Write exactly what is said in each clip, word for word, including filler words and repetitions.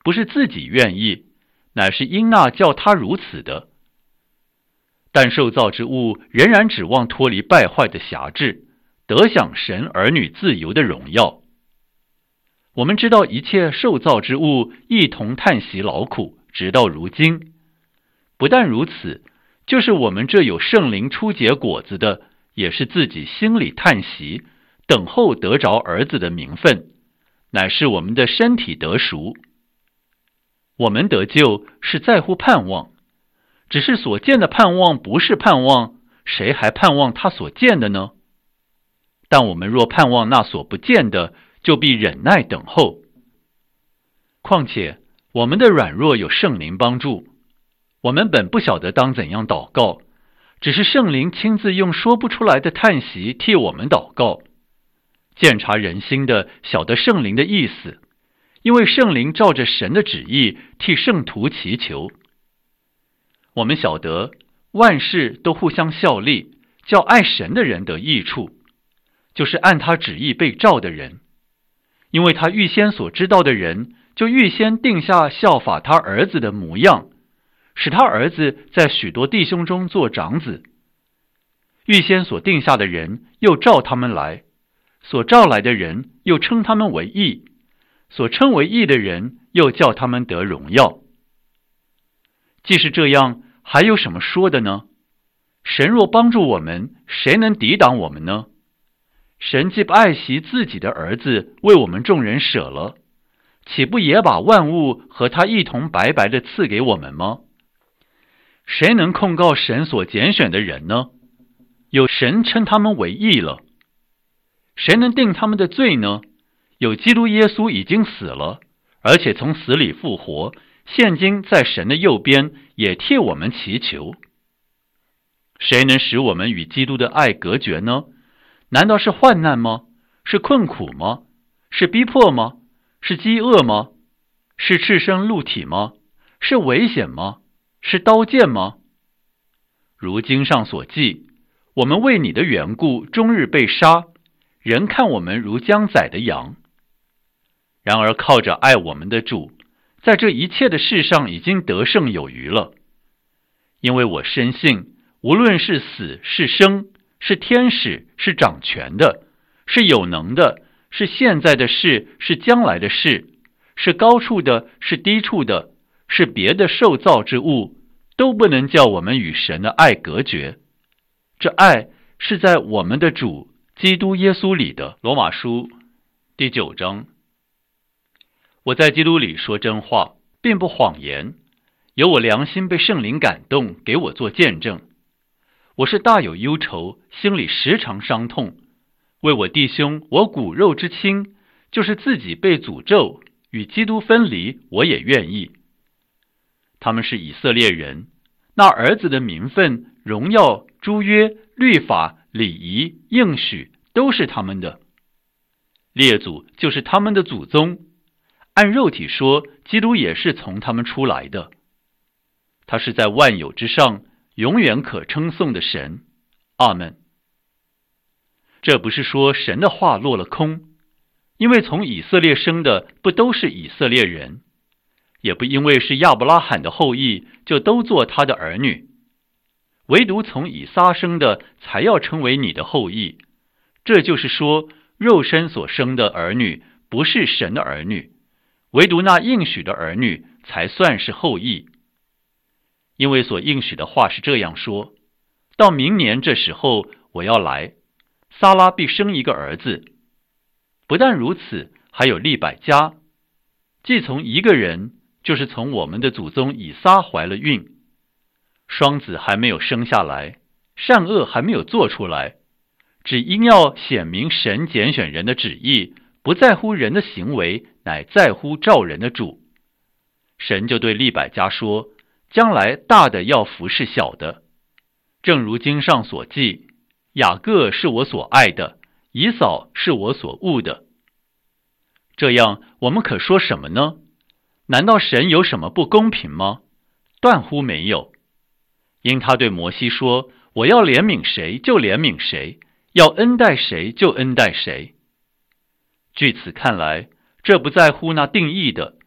不是自己愿意，乃是因那叫他如此的。但受造之物仍然指望脱离败坏的辖制，得享神儿女自由的荣耀。我们知道一切受造之物一同叹息劳苦，直到如今。不但如此，就是我们这有圣灵初结果子的，也是自己心里叹息，等候得着儿子的名分，乃是我们的身体得赎。我们得救是在乎盼望，只是所见的盼望不是盼望，谁还盼望他所见的呢？但我们若盼望那所不见的，就必忍耐等候。况且我们的软弱有圣灵帮助，我们本不晓得当怎样祷告，只是圣灵亲自用说不出来的叹息替我们祷告。鉴察人心的晓得圣灵的意思，因为圣灵照着神的旨意替圣徒祈求。我们晓得万事都互相效力，叫爱神的人得益处，就是按他旨意被召的人。因为他预先所知道的人，就预先定下效法他儿子的模样，使他儿子在许多弟兄中做长子。预先所定下的人，又召他们来；所召来的人，又称他们为义；所称为义的人，又叫他们得荣耀。既是这样，还有什么说的呢？神若帮助我们，谁能抵挡我们呢？神既不爱惜自己的儿子，为我们众人舍了，岂不也把万物和他一同白白的赐给我们吗？谁能控告神所拣选的人呢？有神称他们为义了。谁能定他们的罪呢？有基督耶稣已经死了，而且从死里复活，现今在神的右边，也替我们祈求。谁能使我们与基督的爱隔绝呢？难道是患难吗？是困苦吗？是逼迫吗？是饥饿吗？是赤身露体吗？是危险吗？是刀剑吗？如经上所记，我们为你的缘故终日被杀，人看我们如将宰的羊。然而靠着爱我们的主，在这一切的事上已经得胜有余了。因为我深信，无论是死是生，是天使，是掌权的，是有能的，是现在的事，是将来的事，是高处的，是低处的，是别的受造之物，都不能叫我们与神的爱隔绝。这爱是在我们的主基督耶稣里的。罗马书第九章。我在基督里说真话，并不谎言，有我良心被圣灵感动，给我做见证。我是大有忧愁，心里时常伤痛，为我弟兄，我骨肉之亲，就是自己被诅咒，与基督分离，我也愿意。他们是以色列人，那儿子的名分、荣耀、诸约、律法、礼仪、应许，都是他们的。列祖就是他们的祖宗，按肉体说，基督也是从他们出来的。他是在万有之上，永远可称颂的神。阿们。这不是说神的话落了空，因为从以色列生的不都是以色列人，也不因为是亚伯拉罕的后裔就都做他的儿女，唯独从以撒生的才要成为你的后裔。这就是说，肉身所生的儿女不是神的儿女，唯独那应许的儿女才算是后裔。因为所应许的话是这样说，到明年这时候我要来，撒拉必生一个儿子。不但如此，还有利百加，既从一个人，就是从我们的祖宗以撒怀了孕。双子还没有生下来，善恶还没有做出来，只因要显明神拣选人的旨意，不在乎人的行为，乃在乎召人的主。神就对利百加说，将来大的要服侍小的。正如经上所记，雅各是我所爱的，以扫是我所恶的。这样我们可说什么呢？难道神有什么不公平吗？断乎没有。因他对摩西说，我要怜悯谁就怜悯谁，要恩待谁就恩待谁。据此看来，这不在乎那定义的，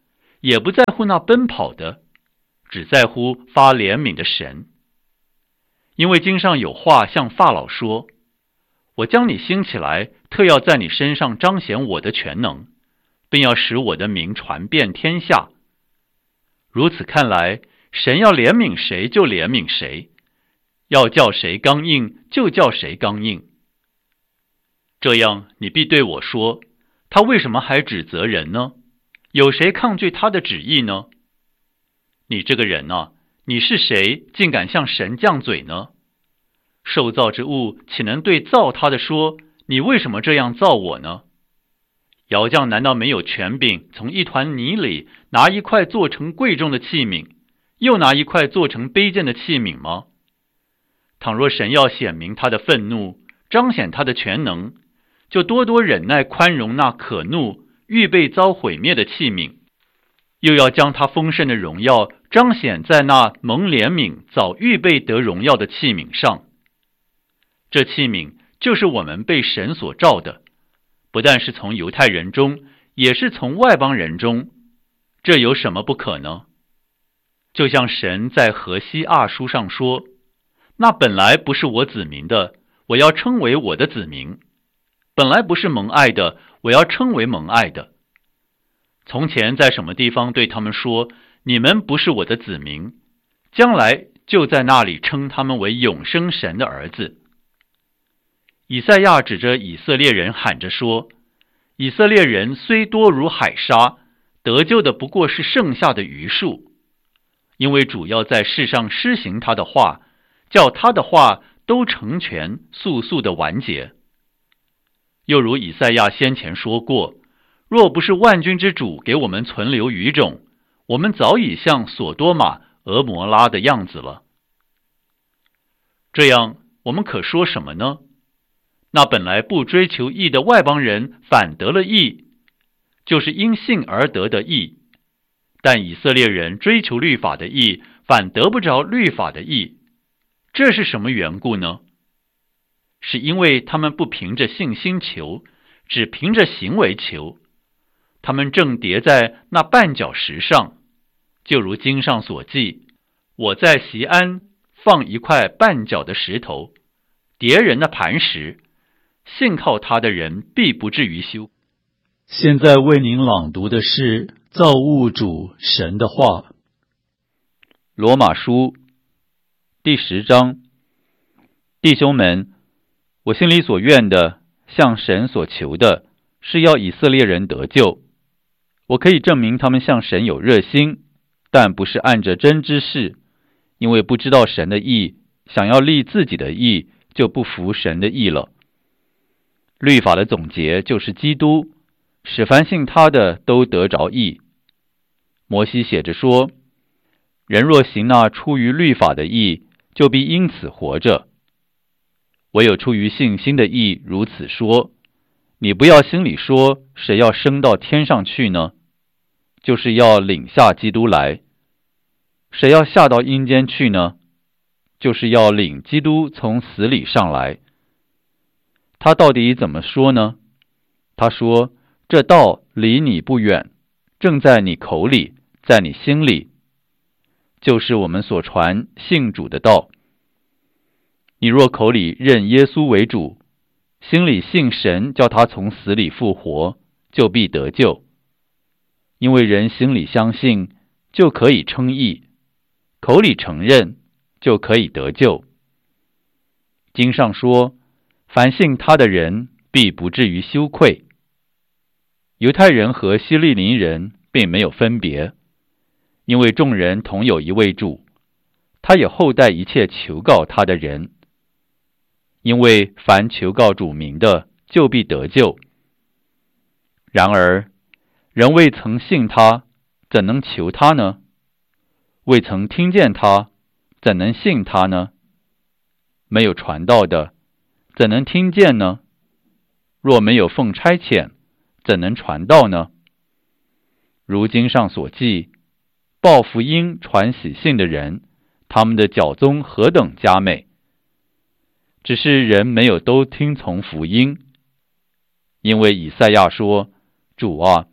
也不在乎那奔跑的，只在乎发怜悯的神。因为经上有话向法老说，我将你兴起来，特要在你身上彰显我的全能，并要使我的名传遍天下。如此看来，神要怜悯谁就怜悯谁，要叫谁刚硬就叫谁刚硬。这样你必对我说，他为什么还指责人呢？有谁抗拒他的旨意呢？你这个人啊，你是谁，竟敢向神犟嘴呢？受造之物岂能对造他的说，你为什么这样造我呢？窑匠难道没有权柄从一团泥里拿一块做成贵重的器皿，又拿一块做成卑贱的器皿吗？倘若神要显明他的愤怒，彰显他的全能，就多多忍耐宽容那可怒预备遭毁灭的器皿，又要将他丰盛的荣耀彰显在那蒙怜悯早预备得荣耀的器皿上。这器皿就是我们被神所造的，不但是从犹太人中，也是从外邦人中，这有什么不可呢？就像神在何西阿书上说，那本来不是我子民的，我要称为我的子民；本来不是蒙爱的，我要称为蒙爱的。从前在什么地方对他们说，你们不是我的子民，将来就在那里称他们为永生神的儿子。以赛亚指着以色列人喊着说，以色列人虽多如海沙，得救的不过是剩下的余数，因为主要在世上施行他的话，叫他的话都成全，速速的完结。又如以赛亚先前说过，若不是万军之主给我们存留余种，我们早已像索多玛、俄摩拉的样子了。这样我们可说什么呢？那本来不追求义的外邦人反得了义，就是因信而得的义；但以色列人追求律法的义，反得不着律法的义。这是什么缘故呢？是因为他们不凭着信心求，只凭着行为求。他们正跌在那绊脚石上，就如经上所记，我在锡安放一块绊脚的石头，跌人的磐石，信靠他的人必不至于羞。 现在为您朗读的是造物主神的话。 罗马书第十章。弟兄们，我心里所愿的，向神所求的，是要以色列人得救。我可以证明他们向神有热心，但不是按着真知识，因为不知道神的义，想要立自己的义，就不服神的义了。律法的总结就是基督，使凡信他的都得着义。摩西写着说，人若行那出于律法的义，就必因此活着。唯有出于信心的义如此说，你不要心里说，谁要升到天上去呢？就是要领下基督来。谁要下到阴间去呢？就是要领基督从死里上来。他到底怎么说呢？他说，这道离你不远，正在你口里，在你心里，就是我们所传信主的道。你若口里认耶稣为主，心里信神叫他从死里复活，就必得救。因为人心里相信，就可以称义，口里承认，就可以得救。经上说，凡信他的人必不至于羞愧。犹太人和希利尼人并没有分别，因为众人同有一位主，他也厚待一切求告他的人。因为凡求告主名的，就必得救。然而人未曾信他，怎能求他呢？未曾听见他，怎能信他呢？没有传道的，怎能听见呢？若没有奉差遣，怎能传道呢？如经上所记，报福音传喜信的人，他们的脚踪何等佳美！只是人没有都听从福音。因为以赛亚说，主啊，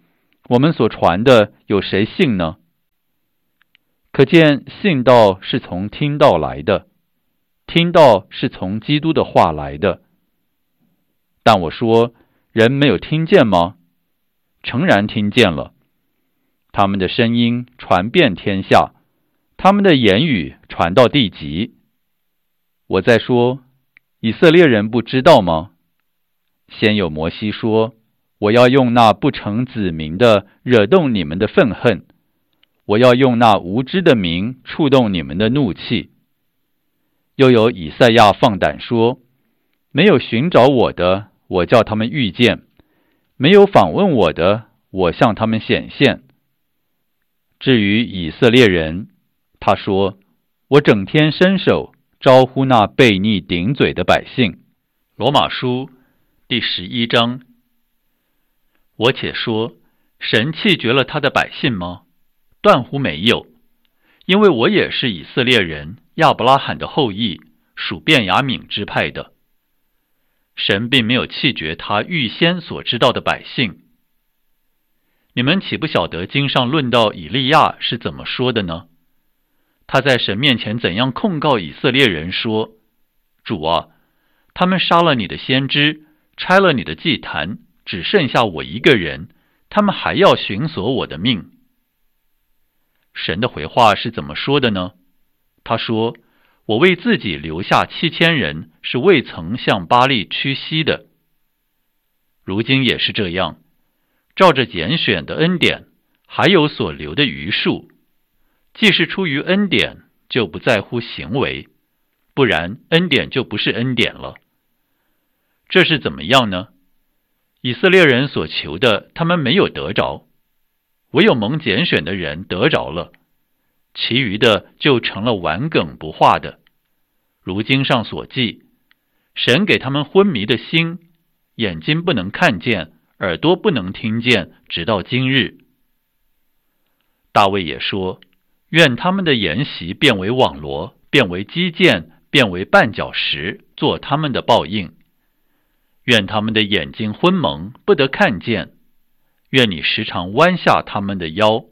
我们所传的有谁信呢？可见信道是从听道来的，听道是从基督的话来的。但我说，人没有听见吗？诚然听见了，他们的声音传遍天下，他们的言语传到地极。我在说，以色列人不知道吗？先有摩西说，我要用那不成子民的惹动你们的愤恨，我要用那无知的民触动你们的怒气。又有以赛亚放胆说，没有寻找我的，我叫他们遇见；没有访问我的，我向他们显现。至于以色列人，他说，我整天伸手招呼那悖逆顶嘴的百姓。罗马书第十一章。我且说，神弃绝了他的百姓吗？断乎没有，因为我也是以色列人，亚伯拉罕的后裔，属便雅悯支派的。神并没有弃绝他预先所知道的百姓。你们岂不晓得经上论到以利亚是怎么说的呢？他在神面前怎样控告以色列人说，主啊，他们杀了你的先知，拆了你的祭坛，只剩下我一个人，他们还要寻索我的命。神的回话是怎么说的呢？他说，我为自己留下七千人，是未曾向巴力屈膝的。如今也是这样，照着拣选的恩典，还有所留的余数。既是出于恩典，就不在乎行为，不然恩典就不是恩典了。这是怎么样呢？以色列人所求的，他们没有得着，唯有蒙拣选的人得着了，其余的就成了顽梗不化的。如经上所记，神给他们昏迷的心，眼睛不能看见，耳朵不能听见，直到今日。大卫也说，愿他们的筵席变为网罗，变为基建，变为绊脚石，做他们的报应。愿他们的眼睛昏蒙，不得看见，愿你时常弯下他们的腰。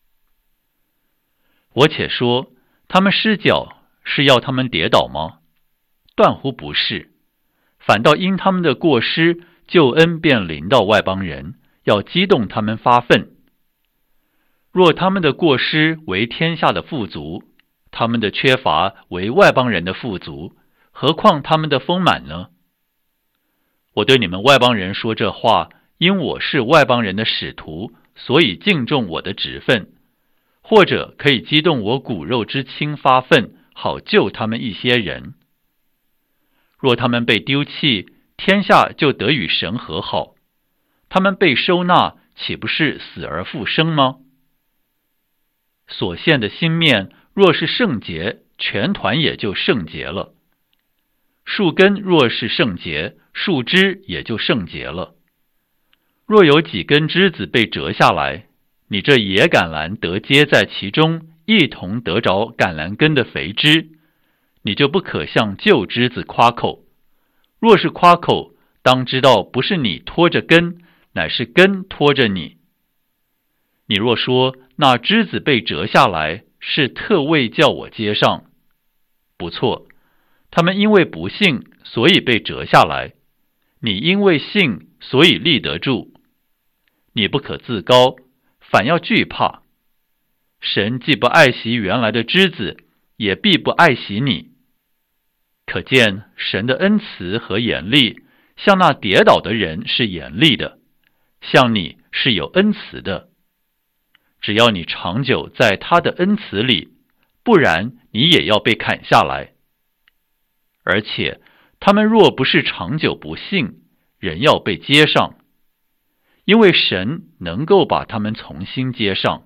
我且说，他们失脚是要他们跌倒吗？断乎不是，反倒因他们的过失，救恩便临到外邦人，要激动他们发愤。若他们的过失为天下的富足，他们的缺乏为外邦人的富足，何况他们的丰满呢？我对你们外邦人说这话，因我是外邦人的使徒，所以敬重我的职分，或者可以激动我骨肉之亲发愤，好救他们一些人。若他们被丢弃，天下就得与神和好；他们被收纳，岂不是死而复生吗？所献的新面若是圣洁，全团也就圣洁了；树根若是圣洁，树枝也就圣洁了。若有几根枝子被折下来，你这野橄榄得接在其中，一同得着橄榄根的肥枝，你就不可向旧枝子夸口。若是夸口，当知道不是你拖着根，乃是根拖着你。你若说那枝子被折下来，是特为叫我接上，不错，他们因为不信，所以被折下来；你因为信，所以立得住。你不可自高，反要惧怕。神既不爱惜原来的枝子，也必不爱惜你。可见神的恩慈和严厉，向那跌倒的人是严厉的，向你是有恩慈的。只要你长久在他的恩慈里，不然你也要被砍下来。而且他们若不是长久不信，人要被接上，因为神能够把他们重新接上。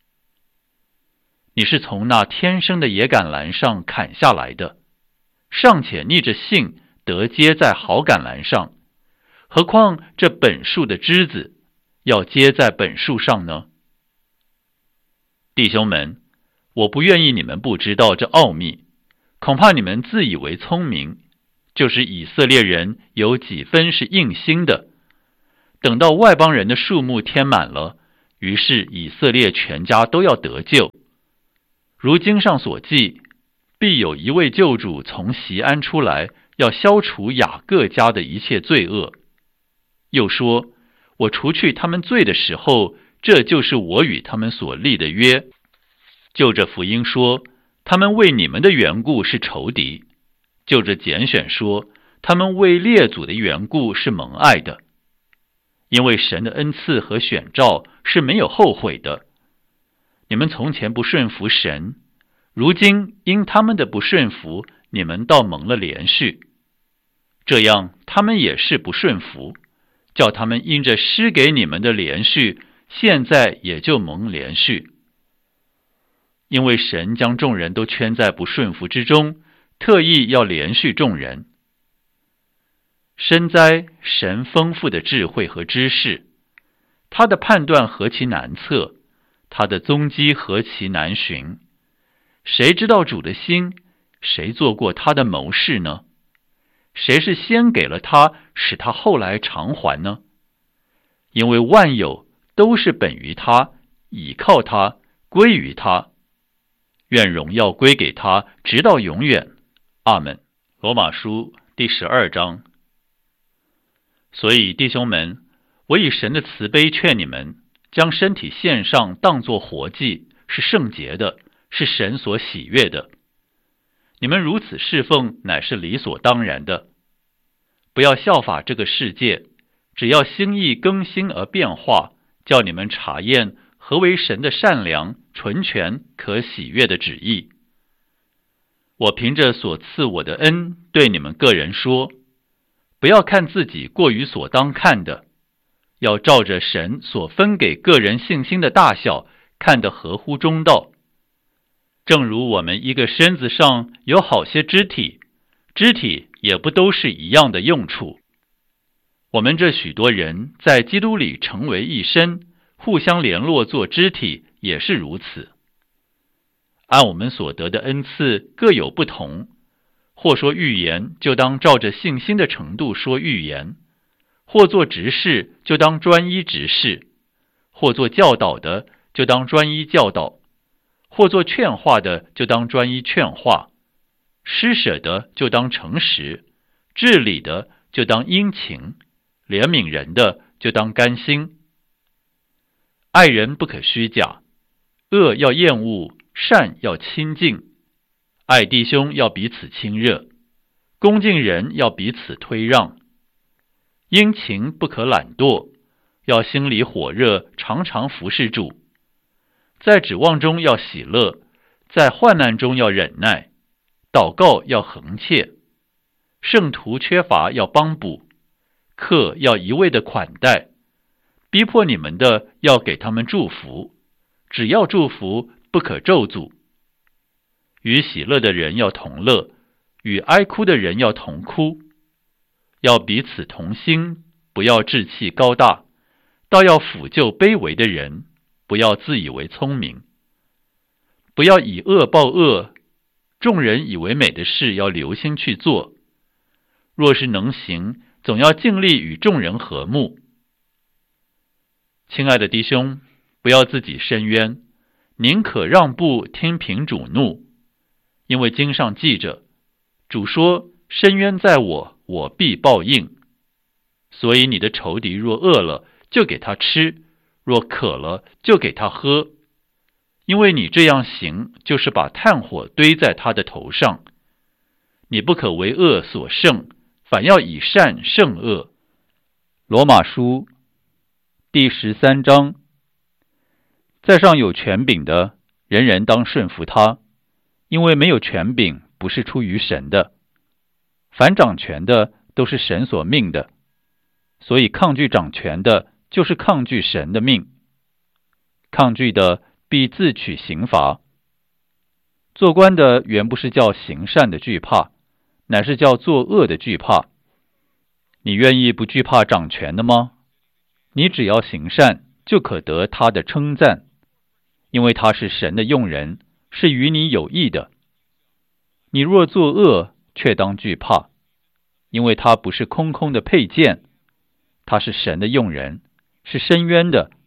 你是从那天生的野橄榄上砍下来的，尚且逆着信得接在好橄榄上，何况这本树的枝子要接在本树上呢？弟兄们，我不愿意你们不知道这奥秘，恐怕你们自以为聪明，就是以色列人有几分是硬心的。等到外邦人的数目添满了， 于是以色列全家都要得救。如经上所记，必有一位救主从锡安出来，要消除雅各家的一切罪恶。又说，我除去他们罪的时候，这就是我与他们所立的约。就着福音说，他们为你们的缘故是仇敌；就着拣选说，他们为列祖的缘故是蒙爱的。因为神的恩赐和选召是没有后悔的。你们从前不顺服神，如今因他们的不顺服，你们倒蒙了连续。这样他们也是不顺服，叫他们因着施给你们的连续，现在也就蒙连续。因为神将众人都圈在不顺服之中，特意要连续众人。深哉神丰富的智慧和知识，他的判断何其难测，他的踪迹何其难寻。谁知道主的心？谁做过他的谋士呢？谁是先给了他，使他后来偿还呢？因为万有都是本于他，倚靠他，归于他。愿荣耀归给他，直到永远。阿们。罗马书第十二章。所以弟兄们，我以神的慈悲劝你们，将身体献上，当作活祭，是圣洁的，是神所喜悦的。你们如此侍奉，乃是理所当然的。不要效法这个世界，只要心意更新而变化，叫你们查验何为神的善良、纯全、可喜悦的旨意。我凭着所赐我的恩，对你们个人说，不要看自己过于所当看的，要照着神所分给个人信心的大小，看得合乎中道。正如我们一个身子上有好些肢体，肢体也不都是一样的用处。我们这许多人在基督里成为一身，互相联络做肢体，也是如此。按我们所得的恩赐各有不同，或说预言，就当照着信心的程度说预言；或做执事，就当专一执事；或做教导的，就当专一教导；或做劝化的，就当专一劝化；施舍的，就当诚实；治理的，就当殷勤；怜悯人的，就当甘心。爱人不可虚假，恶要厌恶，善要亲近。爱弟兄要彼此亲热，恭敬人要彼此推让。殷勤不可懒惰，要心里火热，常常服侍主。在指望中要喜乐，在患难中要忍耐，祷告要恒切。圣徒缺乏要帮补，客要一味的款待，逼迫你们的要给他们祝福，只要祝福，不可咒诅。与喜乐的人要同乐，与哀哭的人要同哭。要彼此同心，不要志气高大，倒要抚救卑微的人，不要自以为聪明。不要以恶报恶，众人以为美的事要留心去做。若是能行，总要尽力与众人和睦。亲爱的弟兄，不要自己伸冤，宁可让步，听凭主怒。因为经上记着，主说，伸冤在我，我必报应。所以你的仇敌若饿了，就给他吃；若渴了，就给他喝。因为你这样行，就是把炭火堆在他的头上。你不可为恶所胜，反要以善胜恶。 罗马书第十三章。在上有权柄的，人人当顺服他，因为没有权柄不是出于神的。凡掌权的都是神所命的，所以抗拒掌权的，就是抗拒神的命。抗拒的必自取刑罚。做官的原不是叫行善的惧怕，乃是叫作恶的惧怕。你愿意不惧怕掌权的吗？你只要行善，就可得他的称赞，因为他是神的用人，是与你有益的。你若作恶，却当惧怕，因为他不是空空的佩剑，他是神的用人，是伸冤的，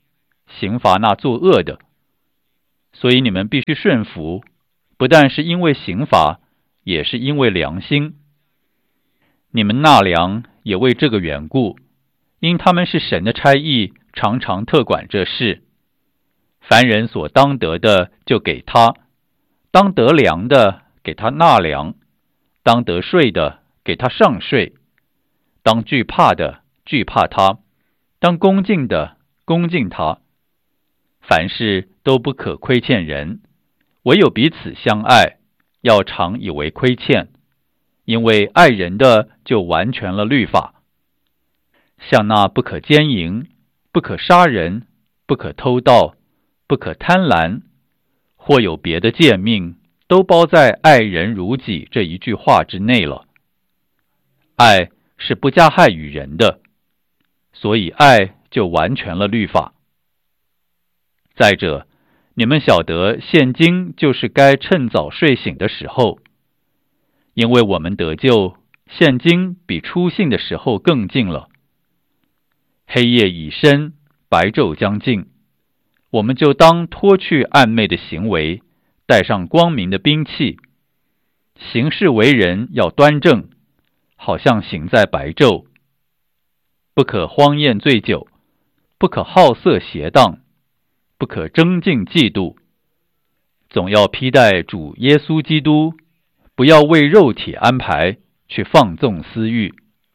刑罚那作恶的。所以你们必须顺服，不但是因为刑罚，也是因为良心。你们纳粮也为这个缘故，因他们是神的差役，常常特管这事。凡人所当得的就给他，当得粮的给他纳粮，当得税的给他上税，当惧怕的惧怕他，当恭敬的恭敬他。凡事都不可亏欠人，唯有彼此相爱，要常以为亏欠，因为爱人的就完全了律法。像那不可奸淫，不可杀人，不可偷盗，不可贪婪，或有别的诫命，都包在爱人如己这一句话之内了。爱是不加害于人的，所以爱就完全了律法。再者，你们晓得现今就是该趁早睡醒的时候，因为我们得救，现今比初信的时候更近了。黑夜已深，白昼将近，我们就当脱去暗昧的行为，带上光明的兵器，行事为人要端正，好像行在白昼。不可荒宴醉酒，不可好色邪荡，不可争竞嫉妒，总要披戴主耶稣基督，不要为肉体安排，去放纵私欲。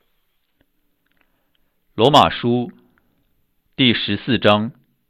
罗马书第十四章，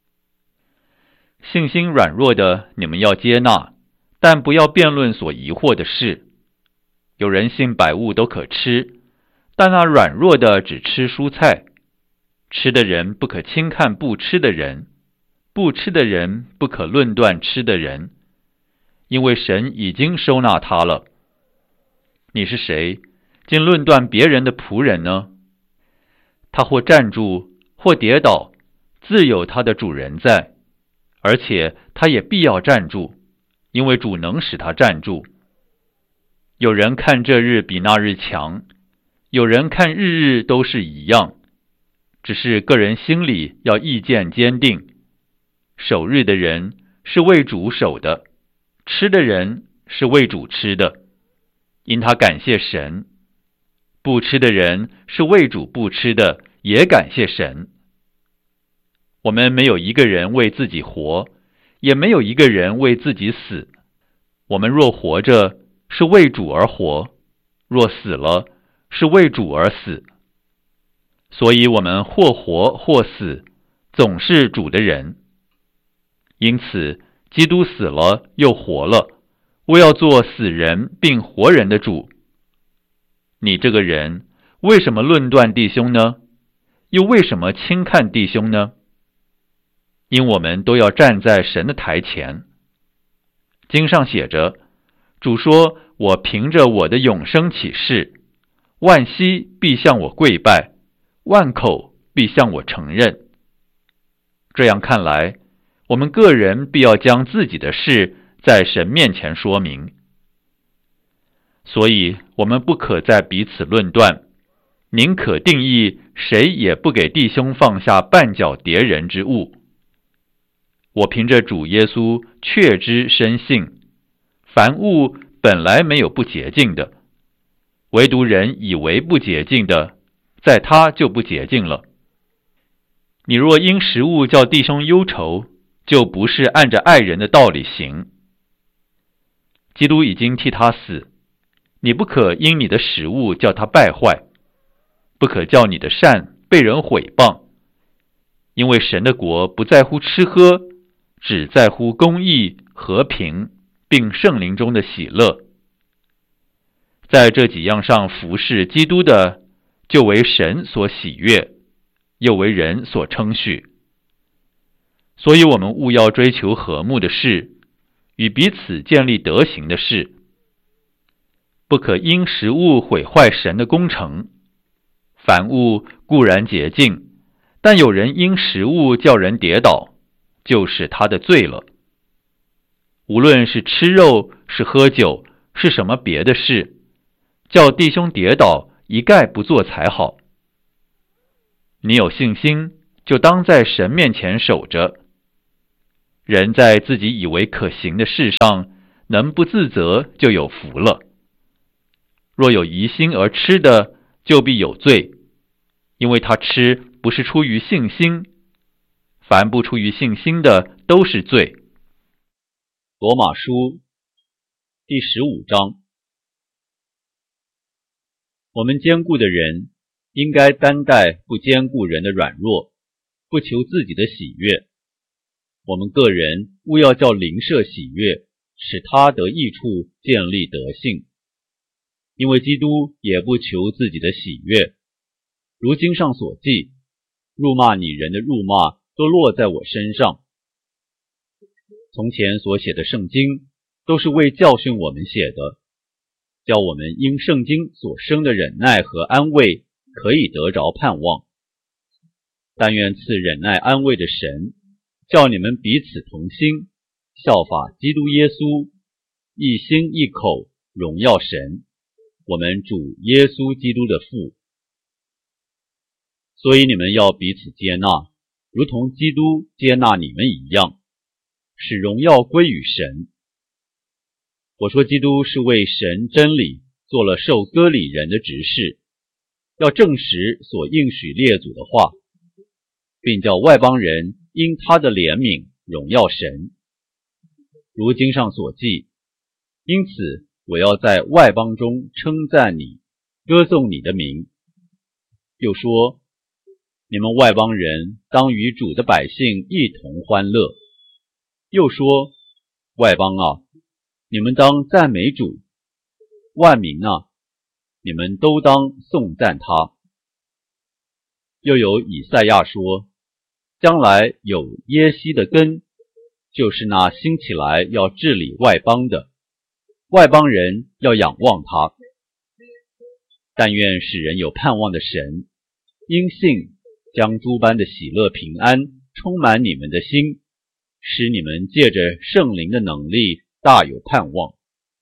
信心软弱的你们要接纳，但不要辩论所疑惑的事。有人信百物都可吃，但那软弱的只吃蔬菜。吃的人不可轻看不吃的人，不吃的人不可论断吃的人，因为神已经收纳他了。你是谁，竟论断别人的仆人呢？他或站住，或跌倒，自有他的主人在，而且他也必要站住，因为主能使他站住。有人看这日比那日强，有人看日日都是一样，只是个人心里要意见坚定。守日的人是为主守的，吃的人是为主吃的，因他感谢神；不吃的人是为主不吃的，也感谢神。我们没有一个人为自己活，也没有一个人为自己死。我们若活着，是为主而活；若死了，是为主而死。所以我们或活或死，总是主的人。因此，基督死了又活了，为要做死人并活人的主。你这个人，为什么论断弟兄呢？又为什么轻看弟兄呢？因我们都要站在神的台前。经上写着，主说，我凭着我的永生起誓，万膝必向我跪拜，万口必向我承认。这样看来，我们个人必要将自己的事在神面前说明。所以我们不可再彼此论断，宁可定义谁也不给弟兄放下绊脚跌人之物。我凭着主耶稣确知深信，凡物本来没有不洁净的，唯独人以为不洁净的，在他就不洁净了。你若因食物叫弟兄忧愁，就不是按着爱人的道理行。基督已经替他死，你不可因你的食物叫他败坏，不可叫你的善被人毁谤，因为神的国不在乎吃喝，只在乎公义、和平，并圣灵中的喜乐。在这几样上服侍基督的，就为神所喜悦，又为人所称许。所以我们务要追求和睦的事，与彼此建立德行的事，不可因食物毁坏神的工程。凡物固然洁净，但有人因食物叫人跌倒，就是他的罪了。无论是吃肉，是喝酒，是什么别的事，叫弟兄跌倒，一概不做才好。你有信心，就当在神面前守着， 人在自己以为可行的事上能不自责，就有福了。若有疑心而吃的，就必有罪，因为他吃不是出于信心，凡不出于信心的都是罪。 罗马书第十五章。我们坚固的人应该担待不坚固人的软弱，不求自己的喜悦。我们个人务要叫邻舍喜悦，使他得益处，建立德性。因为基督也不求自己的喜悦，如经上所记，辱骂你人的辱骂都落在我身上。从前所写的圣经都是为教训我们写的，叫我们因圣经所生的忍耐和安慰可以得着盼望。但愿赐忍耐安慰的神，叫你们彼此同心，效法基督耶稣，一心一口荣耀神，我们主耶稣基督的父。所以你们要彼此接纳，如同基督接纳你们一样，使荣耀归于神。我说基督是为神真理做了受割礼人的执事，要证实所应许列祖的话，并叫外邦人因他的怜悯荣耀神。如经上所记，因此我要在外邦中称赞你，歌颂你的名。又说，你们外邦人当与主的百姓一同欢乐。又说，外邦啊，你们当赞美主；万民啊，你们都当颂赞他。又有以赛亚说，将来有耶西的根，就是那兴起来要治理外邦的，外邦人要仰望他。但愿使人有盼望的神，因信将诸般的喜乐平安充满你们的心，使你们借着圣灵的能力大有盼望。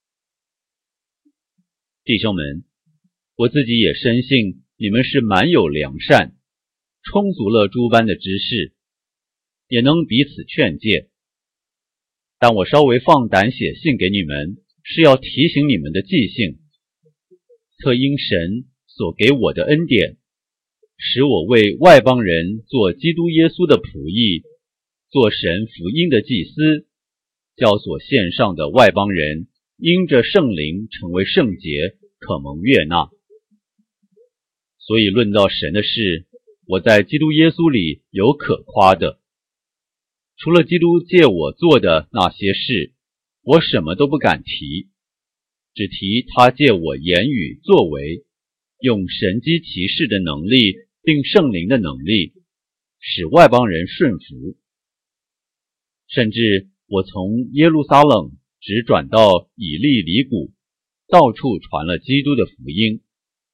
弟兄们，我自己也深信你们是满有良善，充足了诸般的知识，也能彼此劝诫。但我稍微放胆写信给你们，是要提醒你们的记性，特因神所给我的恩典，使我为外邦人做基督耶稣的仆役，做神福音的祭司，叫所献上的外邦人因着圣灵成为圣洁，可蒙悦纳。所以论到神的事，我在基督耶稣里有可夸的。除了基督借我做的那些事，我什么都不敢提，只提他借我言语作为，用神机骑士的能力并圣灵的能力，使外邦人顺服。甚至我从耶路撒冷直转到以利里谷，到处传了基督的福音。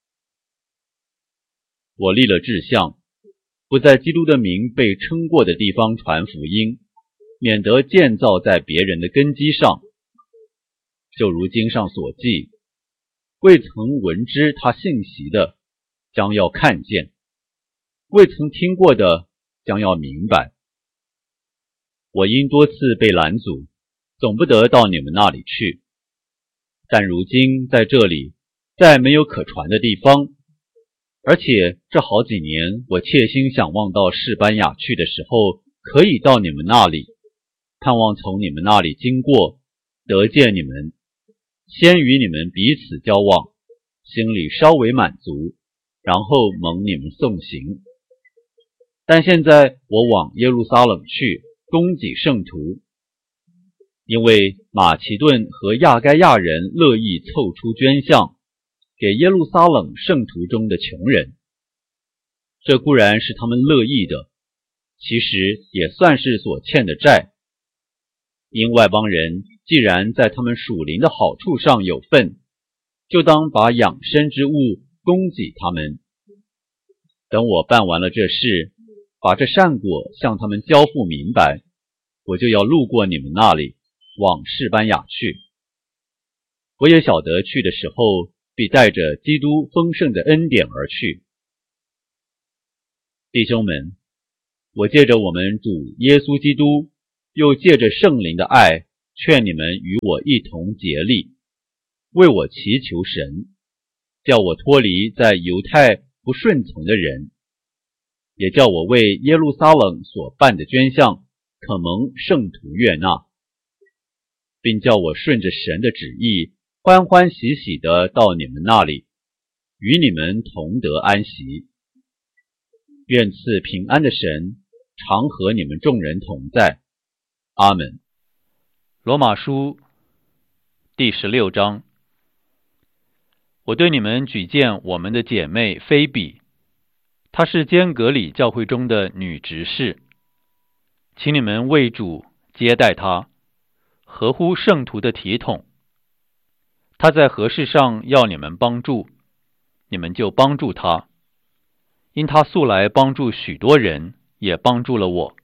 我立了志向，不在基督的名被称过的地方传福音，免得建造在别人的根基上。就如经上所记，未曾闻知他信息的，将要看见；未曾听过的，将要明白。我因多次被拦阻，总不得到你们那里去。但如今在这里，再没有可传的地方，而且这好几年我切心想望到士班雅去的时候，可以到你们那里，盼望从你们那里经过，得见你们，先与你们彼此交往，心里稍微满足，然后蒙你们送行。但现在我往耶路撒冷去，供给圣徒，因为马其顿和亚该亚人乐意凑出捐项，给耶路撒冷圣徒中的穷人。这固然是他们乐意的，其实也算是所欠的债。因外邦人既然在他们属灵的好处上有份，就当把养生之物供给他们。等我办完了这事，把这善果向他们交付明白，我就要路过你们那里，往士班雅去。我也晓得去的时候，必带着基督丰盛的恩典而去。弟兄们，我借着我们主耶稣基督又借着圣灵的爱，劝你们与我一同竭力，为我祈求神，叫我脱离在犹太不顺从的人，也叫我为耶路撒冷所办的捐项可蒙圣徒悦纳，并叫我顺着神的旨意，欢欢喜喜地到你们那里，与你们同得安息。愿赐平安的神常和你们众人同在。阿们。 罗马书第十六章。我对你们举荐我们的姐妹菲比，她是坚革里教会中的女执事，请你们为主接待她，合乎圣徒的体统。她在何事上要你们帮助，你们就帮助她，因她素来帮助许多人，也帮助了我。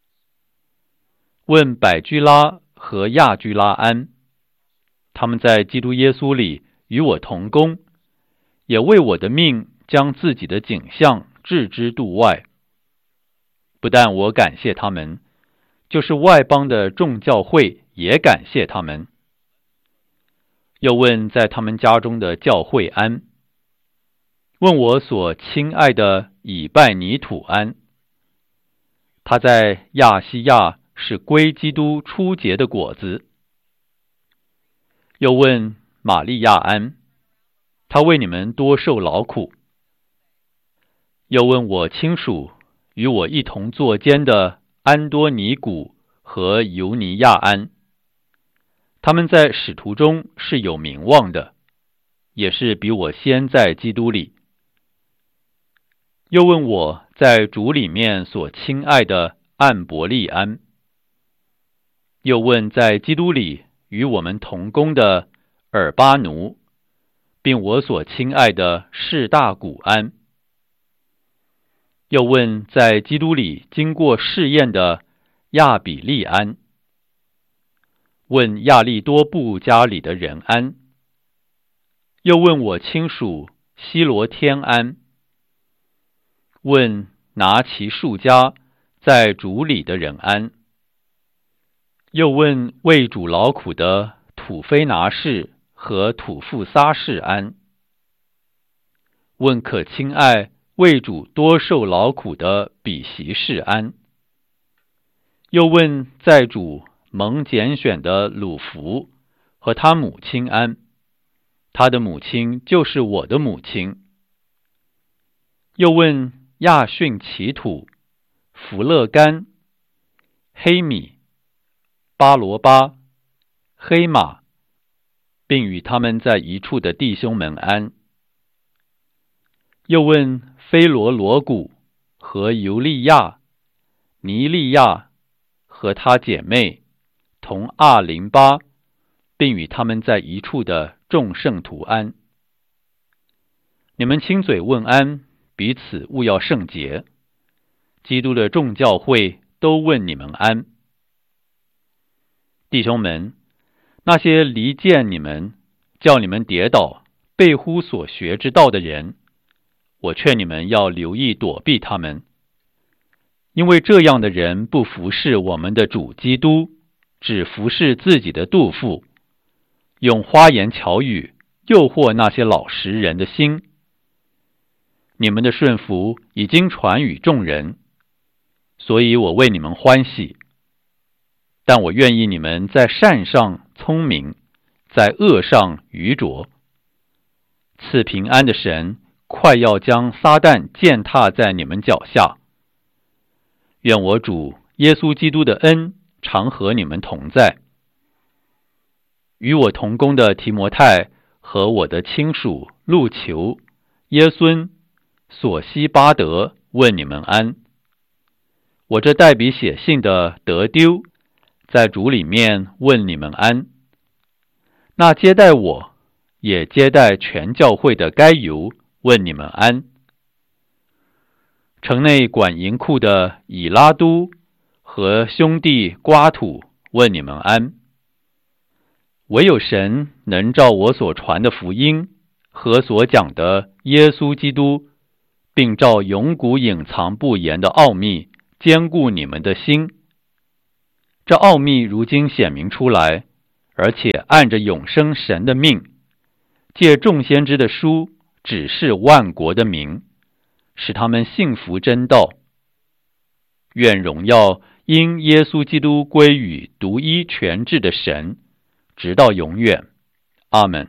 问百居拉和亚居拉安，他们在基督耶稣里与我同工，也为我的命将自己的景象置之度外。不但我感谢他们，就是外邦的众教会也感谢他们。又问在他们家中的教会安，问我所亲爱的以拜尼土安，他在亚细亚是归基督初结的果子。又问玛利亚安，他为你们多受劳苦。又问我亲属与我一同作监的安多尼古和尤尼亚安，他们在使徒中是有名望的，也是比我先在基督里。又问我在主里面所亲爱的暗伯利安，又问在基督里与我们同工的尔巴奴，并我所亲爱的士大古安。又问在基督里经过试验的亚比利安，问亚利多布家里的人安。又问我亲属希罗天安，问拿其数家在主里的人安。又问为主劳苦的土非拿士和土富撒士安，问可亲爱为主多受劳苦的比席士安。又问在主蒙拣选的鲁孚和他母亲安，他的母亲就是我的母亲。又问亚逊其土、弗勒干、黑米、巴罗巴、黑马，并与他们在一处的弟兄们安。又问菲罗罗古和尤利亚、尼利亚和他姐妹同阿林巴，并与他们在一处的众圣徒安。你们亲嘴问安，彼此务要圣洁。基督的众教会都问你们安。弟兄们，那些离间你们，叫你们跌倒，背乎所学之道的人，我劝你们要留意躲避他们，因为这样的人不服侍我们的主基督，只服侍自己的肚腹，用花言巧语诱惑那些老实人的心。你们的顺服已经传与众人，所以我为你们欢喜。但我愿意你们在善上聪明，在恶上愚拙。赐平安的神快要将撒旦践踏在你们脚下。愿我主耶稣基督的恩常和你们同在。与我同工的提摩太和我的亲属路求、耶孙、索西巴德问你们安。我这代笔写信的得丢，在主里面问你们安。那接待我，也接待全教会的该犹问你们安。城内管银库的以拉都和兄弟瓜土问你们安。唯有神能照我所传的福音和所讲的耶稣基督，并照永古隐藏不言的奥秘，坚固你们的心。 这奥秘如今显明出来，而且按着永生神的命，借众先知的书指示万国的民，使他们信服真道。愿荣耀因耶稣基督归于独一全智的神，直到永远。阿们。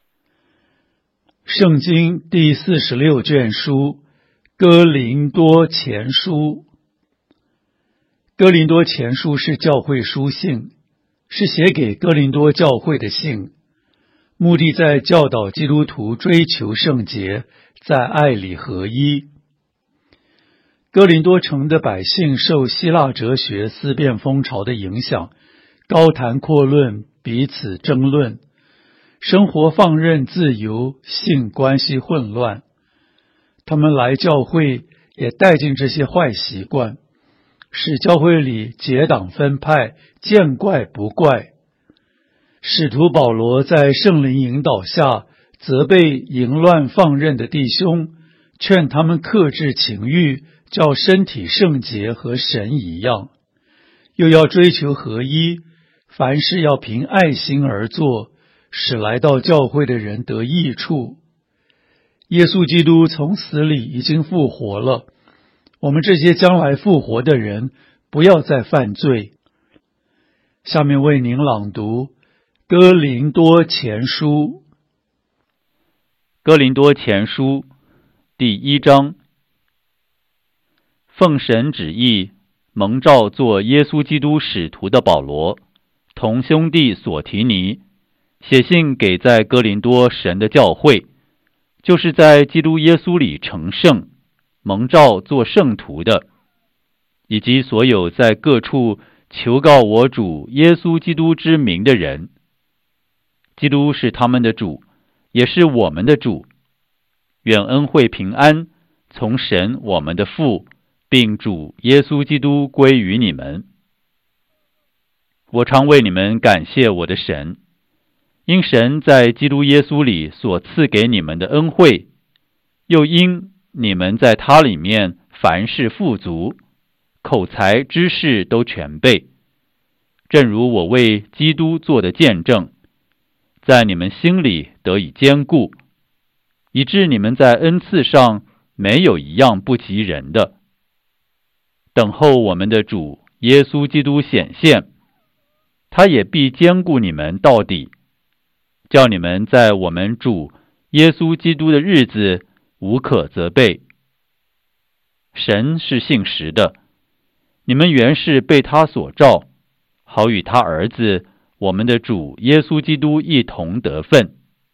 圣经第四十六卷书，哥林多前书。哥林多前书是教会书信，是写给哥林多教会的信，目的在教导基督徒追求圣洁，在爱里合一。哥林多城的百姓受希腊哲学思辨风潮的影响，高谈阔论，彼此争论，生活放任自由，性关系混乱。他们来教会也带进这些坏习惯，使教会里结党分派，见怪不怪。使徒保罗在圣灵引导下，责备淫乱放任的弟兄，劝他们克制情欲，叫身体圣洁和神一样，又要追求合一，凡事要凭爱心而做，使来到教会的人得益处。耶稣基督从死里已经复活了，我们这些将来复活的人，不要再犯罪。下面为您朗读哥林多前书。 哥林多前书第一章。奉神旨意，蒙召做耶稣基督使徒的保罗，同兄弟所提尼，写信给在哥林多神的教会，就是在基督耶稣里成圣，蒙召做圣徒的，以及所有在各处求告我主耶稣基督之名的人。基督是他们的主，也是我们的主。愿恩惠平安从神我们的父，并主耶稣基督归于你们。我常为你们感谢我的神，因神在基督耶稣里所赐给你们的恩惠，又因你们在他里面凡事富足，口才知识都全备，正如我为基督做的见证，在你们心里得以坚固，以致你们在恩赐上没有一样不及人的。等候我们的主耶稣基督显现，他也必坚固你们到底，叫你们在我们主耶稣基督的日子无可责备。神是信实的，你们原是被他所召，好与他儿子我们的主耶稣基督一同得分。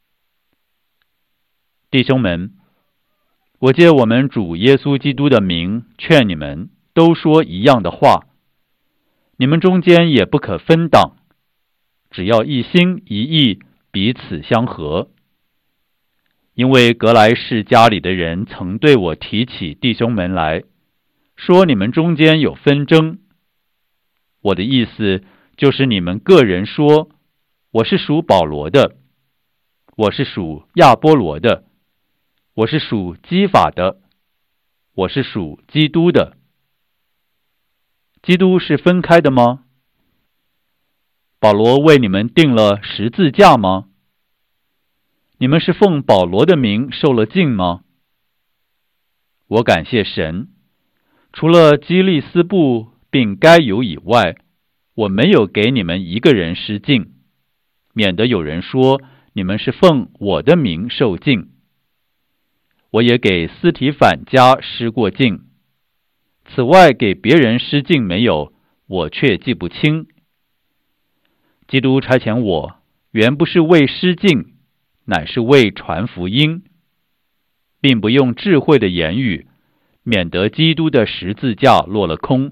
弟兄们，我借我们主耶稣基督的名劝你们，都说一样的话，你们中间也不可分党，只要一心一意，彼此相合。因为格莱士家里的人曾对我提起弟兄们来，说你们中间有纷争。我的意思就是你们个人说，我是属保罗的，我是属亚波罗的，我是属基法的，我是属基督的。基督是分开的吗？保罗为你们定了十字架吗？你们是奉保罗的名受了浸吗？我感谢神，除了基利斯布并该有以外，我没有给你们一个人施浸，免得有人说你们是奉我的名受浸。我也给斯提反家施过浸，此外给别人施浸没有，我却记不清。基督差遣我，原不是为施浸，乃是为传福音，并不用智慧的言语，免得基督的十字架落了空。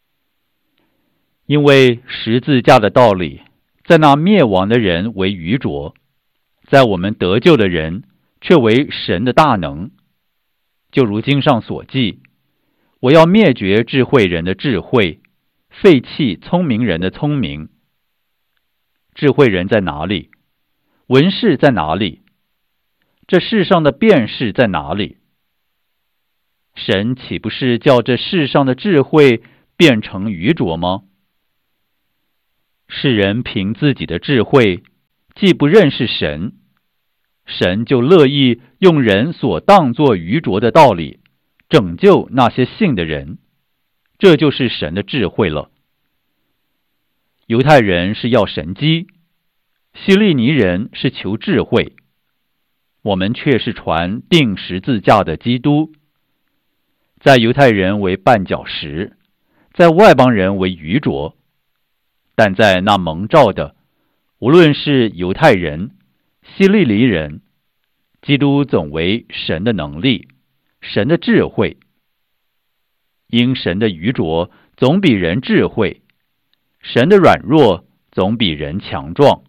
因为十字架的道理，在那灭亡的人为愚拙，在我们得救的人却为神的大能。就如经上所记，我要灭绝智慧人的智慧，废弃聪明人的聪明。智慧人在哪里？文士在哪里？这世上的辩士在哪里？神岂不是叫这世上的智慧变成愚拙吗？ 世人凭自己的智慧，既不认识神，神就乐意用人所当作愚拙的道理，拯救那些信的人。这就是神的智慧了。犹太人是要神迹，希利尼人是求智慧，我们却是传钉十字架的基督。在犹太人为绊脚石，在外邦人为愚拙，但在那蒙召的，无论是犹太人、希利尼人，基督总为神的能力，神的智慧。因神的愚拙总比人智慧，神的软弱总比人强壮。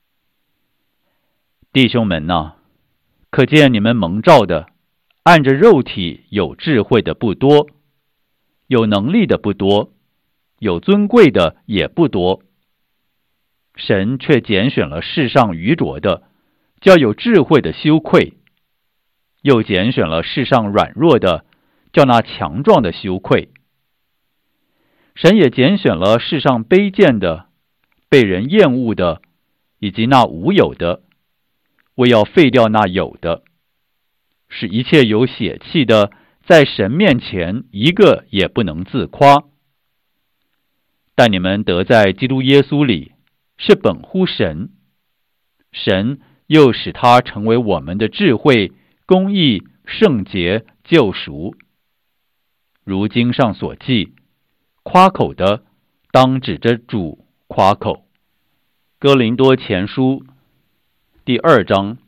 弟兄们哪，可见你们蒙召的，按着肉体有智慧的不多，有能力的不多，有尊贵的也不多。神却拣选了世上愚拙的，叫有智慧的羞愧；又拣选了世上软弱的，叫那强壮的羞愧。神也拣选了世上卑贱的、被人厌恶的，以及那无有的，为要废掉那有的，使一切有血气的，在神面前一个也不能自夸。但你们得在基督耶稣里，是本乎神，神又使他成为我们的智慧、公义、圣洁、救赎。如经上所记，夸口的当指着主夸口。哥林多前书第二章。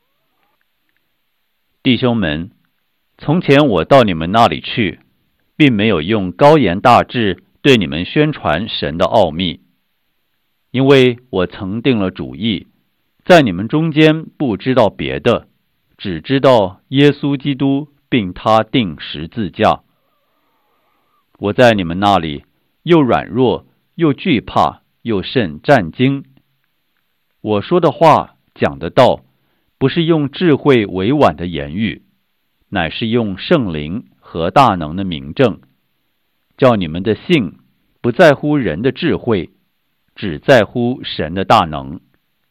弟兄们，从前我到你们那里去，并没有用高言大志对你们宣传神的奥秘，因为我曾定了主意，在你们中间不知道别的，只知道耶稣基督并他钉十字架。我在你们那里又软弱，又惧怕，又甚战惊。我说的话，讲的道，不是用智慧委婉的言语，乃是用圣灵和大能的明证，叫你们的信不在乎人的智慧，只在乎神的大能。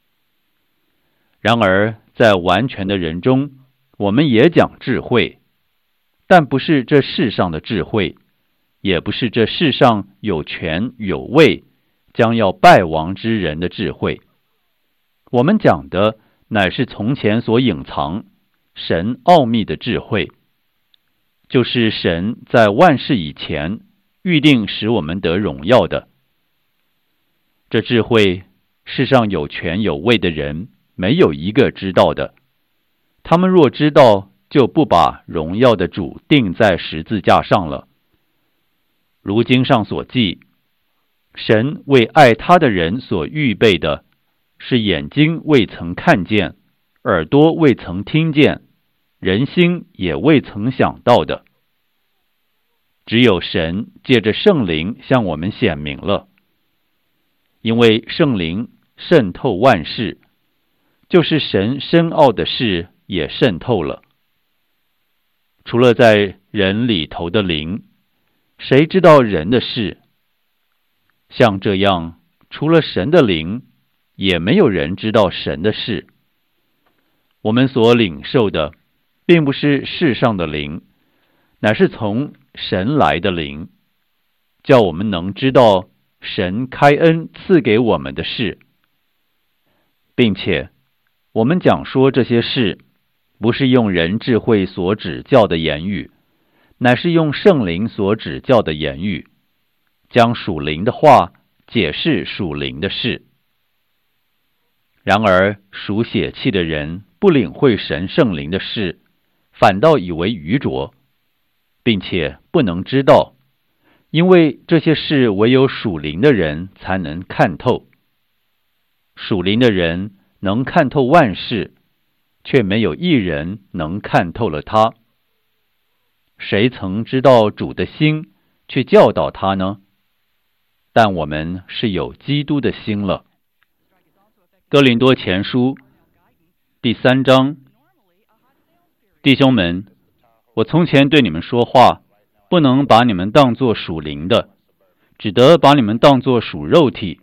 然而在完全的人中，我们也讲智慧，但不是这世上的智慧，也不是这世上有权有位将要败亡之人的智慧。我们讲的乃是从前所隐藏神奥秘的智慧，就是神在万事以前预定使我们得荣耀的。这智慧，世上有权有位的人没有一个知道的，他们若知道，就不把荣耀的主钉在十字架上了。如经上所记，神为爱他的人所预备的，是眼睛未曾看见，耳朵未曾听见，人心也未曾想到的。只有神借着圣灵向我们显明了，因为圣灵渗透万事，就是神深奥的事也渗透了。除了在人里头的灵，谁知道人的事？像这样，除了神的灵，也没有人知道神的事。我们所领受的，并不是世上的灵，乃是从神来的灵，叫我们能知道神开恩赐给我们的事，并且我们讲说这些事，不是用人智慧所指教的言语，乃是用圣灵所指教的言语，将属灵的话解释属灵的事。然而属血气的人不领会神圣灵的事，反倒以为愚拙，并且不能知道，因为这些事唯有属灵的人才能看透。属灵的人能看透万事，却没有一人能看透了他。谁曾知道主的心，去教导他呢？但我们是有基督的心了。哥林多前书第三章。弟兄们，我从前对你们说话，不能把你们当作属灵的，只得把你们当作属肉体，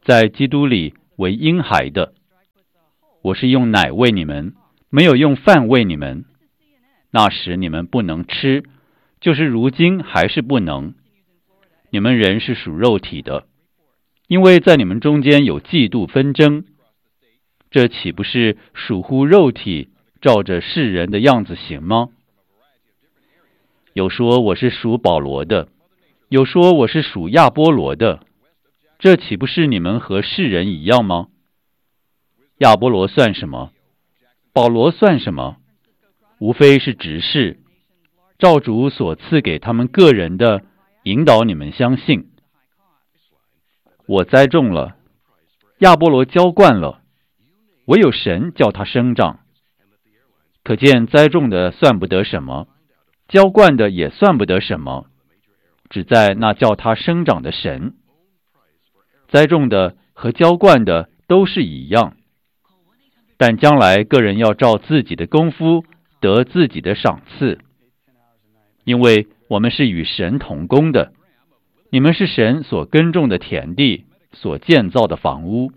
在基督里为婴孩的。我是用奶喂你们，没有用饭喂你们。那时你们不能吃，就是如今还是不能。你们人是属肉体的，因为在你们中间有嫉妒纷争，这岂不是属乎肉体，照着世人的样子行吗？有说我是属保罗的，有说我是属亚波罗的，这岂不是你们和世人一样吗？亚波罗算什么？保罗算什么？无非是执事，照主所赐给他们个人的，引导你们相信。我栽种了，亚波罗浇灌了，唯有神叫他生长。可见栽种的算不得什么，浇灌的也算不得什么，只在那叫他生长的神。栽种的和浇灌的都是一样，但将来个人要照自己的功夫得自己的赏赐，因为我们是与神同工的。你们是神所耕种的田地，所建造的房屋。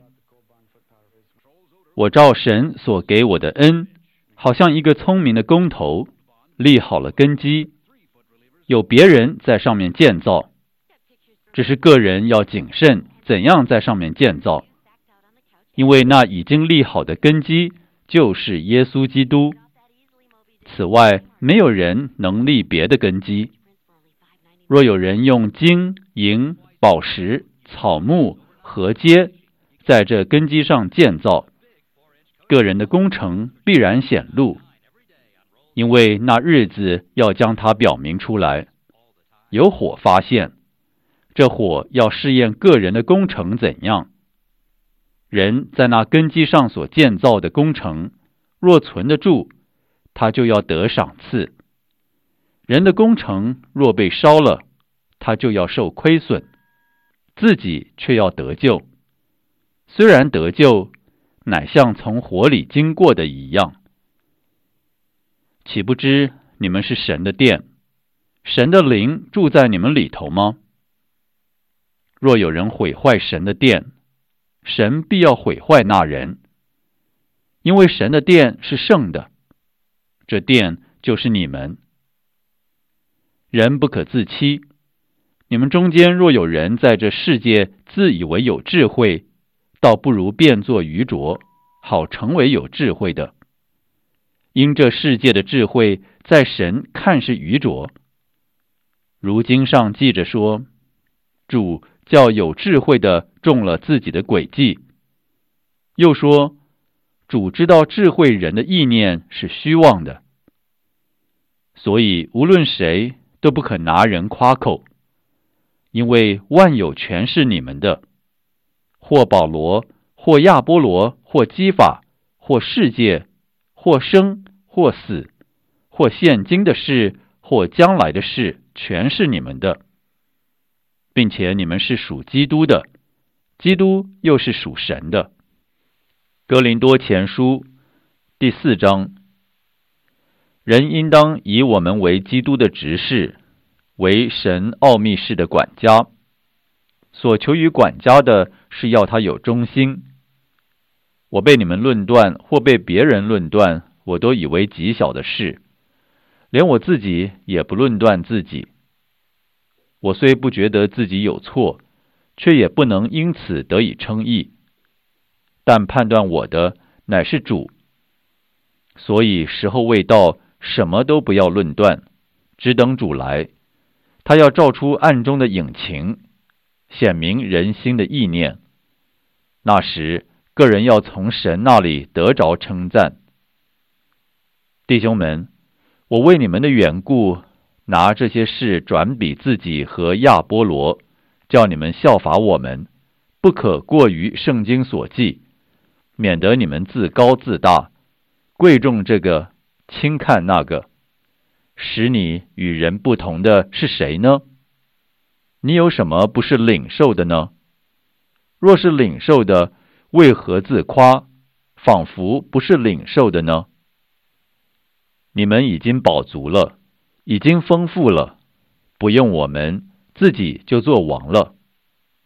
我照神所给我的恩，好像一个聪明的工头，立好了根基，有别人在上面建造，只是个人要谨慎怎样在上面建造，因为那已经立好的根基就是耶稣基督。此外，没有人能立别的根基。若有人用金银宝石草木禾秸在这根基上建造，个人的工程必然显露，因为那日子要将它表明出来。有火发现，这火要试验个人的工程怎样。人在那根基上所建造的工程，若存得住，他就要得赏赐。人的工程若被烧了，他就要受亏损，自己却要得救。虽然得救，乃像从火里经过的一样。岂不知你们是神的殿，神的灵住在你们里头吗？若有人毁坏神的殿，神必要毁坏那人，因为神的殿是圣的，这殿就是你们。人不可自欺，你们中间若有人在这世界自以为有智慧，倒不如变作愚拙，好成为有智慧的。因这世界的智慧在神看是愚拙。如经上记着说，主叫有智慧的中了自己的诡计。又说，主知道智慧人的意念是虚妄的。所以无论谁都不可拿人夸口，因为万有全是你们的，或保罗，或亚波罗，或基法，或世界，或生，或死，或现今的事，或将来的事，全是你们的，并且你们是属基督的，基督又是属神的。哥林多前书第四章，人应当以我们为基督的执事，为神奥秘事的管家。所求于管家的是要他有忠心。我被你们论断，或被别人论断，我都以为极小的事，连我自己也不论断自己。我虽不觉得自己有错，却也不能因此得以称义。但判断我的乃是主，所以时候未到，什么都不要论断，只等主来。他要照出暗中的隐情，显明人心的意念。那时，个人要从神那里得着称赞。弟兄们，我为你们的缘故，拿这些事转比自己和亚波罗，叫你们效法我们，不可过于圣经所记，免得你们自高自大，贵重这个，轻看那个。使你与人不同的是谁呢？你有什么不是领受的呢？若是领受的，为何自夸，仿佛不是领受的呢？你们已经饱足了，已经丰富了，不用我们，自己就做王了。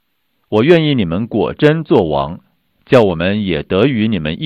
我愿意你们果真作王，叫我们也得与你们一